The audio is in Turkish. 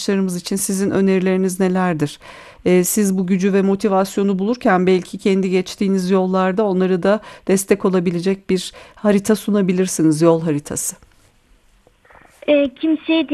arkadaşlarımız için sizin önerileriniz nelerdir? Siz bu gücü ve motivasyonu bulurken belki kendi geçtiğiniz yollarda onları da destek olabilecek bir harita sunabilirsiniz, yol haritası. Kimseye